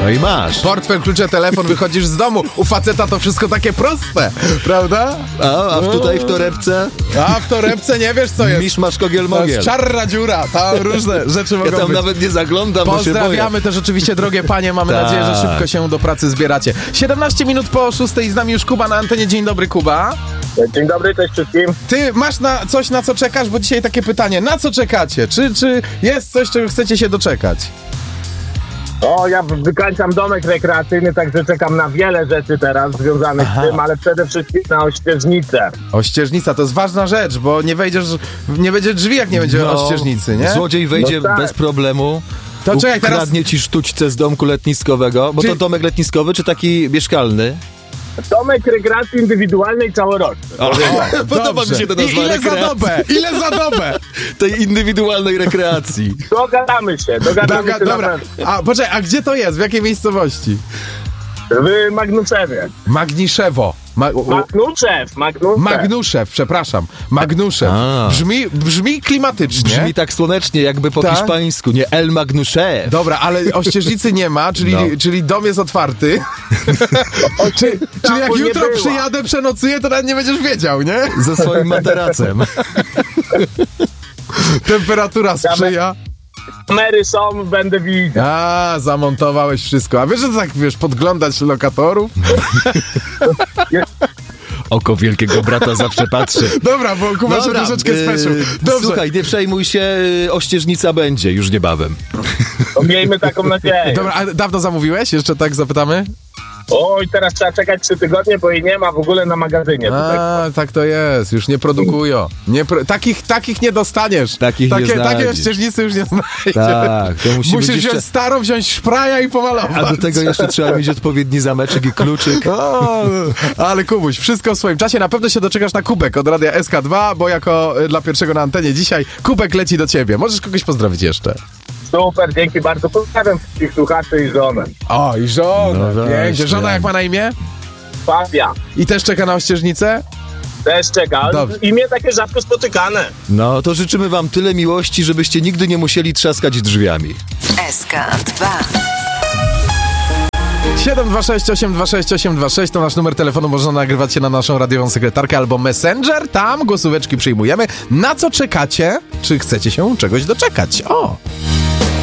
No i masz. Portfel, klucze, telefon, wychodzisz z domu. U faceta to wszystko takie proste, prawda? A tutaj w torebce? A w torebce nie wiesz, co jest. Misz masz kogiel To mogiel. jest czarna dziura, tam różne rzeczy mogą Ja tam być. nawet nie zaglądam, bo się boję. Pozdrawiamy też oczywiście, drogie panie, mamy Tak. nadzieję, że szybko się do pracy zbieracie. 17 minut po 6 z nami już Kuba na antenie. Dzień dobry, Kuba. Dzień dobry, cześć wszystkim. Ty masz coś, na co czekasz? Bo dzisiaj takie pytanie, na co czekacie? Czy jest coś, czego chcecie się doczekać? O, ja wykańczam domek rekreacyjny, także czekam na wiele rzeczy teraz związanych z tym, ale przede wszystkim na ościeżnicę. Ościeżnica to jest ważna rzecz, bo nie będzie drzwi, jak nie będzie ościeżnicy, nie? Złodziej wejdzie No tak. bez problemu. To czekaj, teraz... Ukradnie ci sztućce z domku letniskowego, bo Czy- to domek letniskowy, czy taki mieszkalny? Domek rekreacji indywidualnej całoroczny. Podoba mi się to nazwa, Ile za rekreacja. dobę? Ile za dobę? Tej indywidualnej rekreacji. Dogadamy się na Dobra, pewno. a poczekaj, a gdzie to jest? W jakiej miejscowości? W Magnuszewie. Magniszewo. Magnuszew. Magnuszew, przepraszam. Magnuszew. A. Brzmi klimatycznie. Brzmi tak słonecznie, jakby po Tak? hiszpańsku, nie? El Magnusze. Dobra, ale ościeżnicy nie ma, czyli dom jest otwarty. Czyli jak nie jutro była. przyjadę, przenocuję, to nawet nie będziesz wiedział, nie? Ze swoim materacem. Temperatura sprzyja. Kamery są, będę widział. A, zamontowałeś wszystko. A wiesz, że tak, podglądać lokatorów? Oko wielkiego brata zawsze patrzy. Dobra, bo Kuba się troszeczkę speszył. Dobrze. Słuchaj, nie przejmuj się, ościeżnica będzie już niebawem. To miejmy taką nadzieję. Dobra, a dawno zamówiłeś? Jeszcze tak zapytamy? Oj, teraz trzeba czekać 3 tygodnie, bo jej nie ma w ogóle na magazynie. Tutaj. A, tak to jest. Już nie produkują. Takich nie dostaniesz. Takich nie Takie znajdziesz. ościeżnicy już nie znajdziesz. Tak, to musi Musisz być wziąć jeszcze... starą, wziąć szpraja i pomalować. A do tego jeszcze trzeba mieć odpowiedni zameczek i kluczyk. O, ale Kubuś, wszystko w swoim czasie. Na pewno się doczekasz na kubek od Radia SK2, bo jako dla pierwszego na antenie dzisiaj kubek leci do ciebie. Możesz kogoś pozdrowić jeszcze. Super, dzięki bardzo. Pozdrawiam wszystkich słuchaczy i żonę. O, i żona. No Pięknie. właśnie. Żona jak ma na imię? Fabia I też czeka na ościeżnicę? też czeka. Dobrze. Imię takie rzadko spotykane. No, to życzymy wam tyle miłości, żebyście nigdy nie musieli trzaskać drzwiami. SK2. 726826826 to nasz numer telefonu, można nagrywać się na naszą radiową sekretarkę albo Messenger, tam głosóweczki przyjmujemy. Na co czekacie? Czy chcecie się czegoś doczekać? O!